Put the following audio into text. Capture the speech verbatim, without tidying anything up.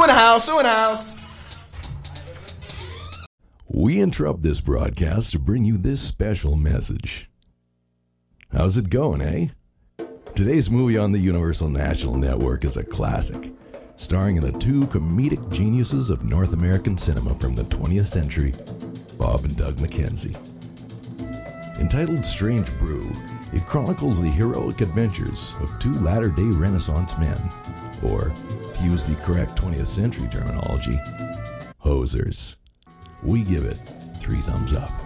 Sue in the house, Sue in the house. We interrupt this broadcast to bring you this special message. How's it going, eh? Today's movie on the Universal National Network is a classic, starring the two comedic geniuses of North American cinema from the twentieth century, Bob and Doug McKenzie. Entitled Strange Brew, it chronicles the heroic adventures of two latter-day Renaissance men, or, to use the correct twentieth century terminology, hosers. We give it three thumbs up.